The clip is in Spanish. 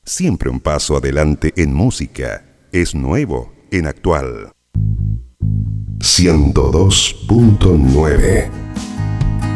Siempre un paso adelante en música. Es nuevo en actual. 102.9